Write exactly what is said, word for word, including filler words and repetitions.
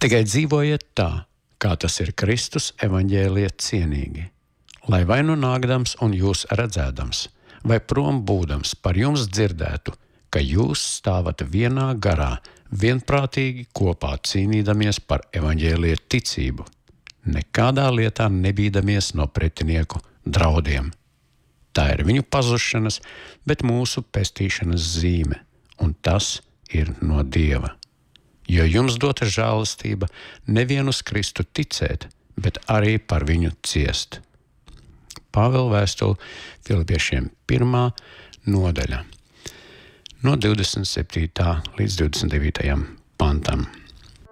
tikai dzīvojiet tā, kā tas ir Kristus evaņģēlija cienīgi, lai vai nu nākdams un jūs redzēdams, vai prom būdams par jums dzirdētu, ka jūs stāvat vienā garā, vienprātīgi kopā cīnīdamies par evaņģēlija ticību, nekādā lietā nebīdamies no pretinieku draudiem. Tā ir viņu pazušanas, bet mūsu pestīšanas zīme, un tas ir no Dieva. Jo jums dota žēlastība nevien uz Kristu ticēt, bet arī par viņu ciest. Pāvila vēstule Filipiešiem pirmā nodaļa, no divdesmit septītā līdz divdesmit devītajam pantam.